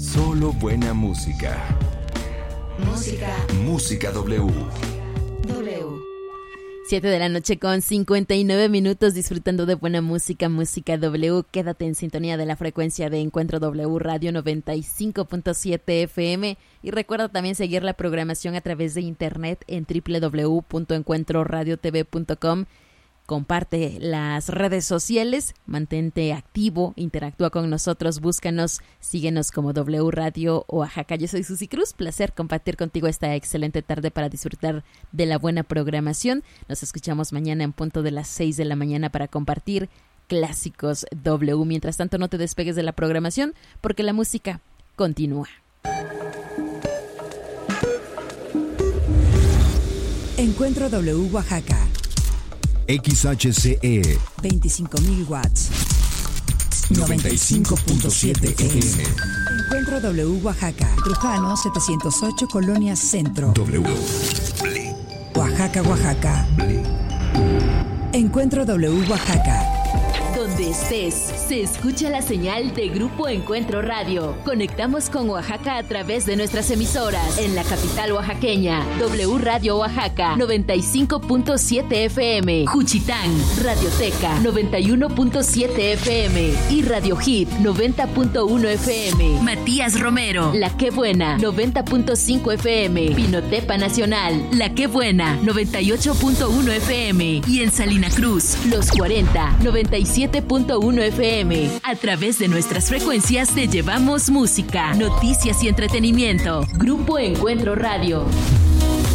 Solo buena música. Música W. 7 de la noche con 59 minutos, disfrutando de buena música, Música W. Quédate en sintonía de la frecuencia de Encuentro W Radio 95.7 FM y recuerda también seguir la programación a través de internet en www.encuentroradiotv.com. Comparte las redes sociales, mantente activo, interactúa con nosotros, búscanos, síguenos como W Radio Oaxaca. Yo soy Susi Cruz, placer compartir contigo esta excelente tarde para disfrutar de la buena programación. Nos escuchamos mañana en punto de las 6 de la mañana para compartir clásicos W. Mientras tanto, no te despegues de la programación porque la música continúa. Encuentro W Oaxaca. XHCE 25.000 watts 95.7 FM. Encuentro W Oaxaca. Trujano 708 Colonia Centro. W. Oaxaca, Oaxaca. Encuentro W Oaxaca. Donde estés, se escucha la señal de Grupo Encuentro Radio. Conectamos con Oaxaca a través de nuestras emisoras. En la capital oaxaqueña, W Radio Oaxaca, 95.7 FM. Juchitán, Radioteca, 91.7 FM. Y Radio Hit, 90.1 FM. Matías Romero, La Qué Buena, 90.5 FM. Pinotepa Nacional, La Qué Buena, 98.1 FM. Y en Salina Cruz, Los 40, 97.1 FM. A través de nuestras frecuencias te llevamos música, noticias y entretenimiento. Grupo Encuentro Radio.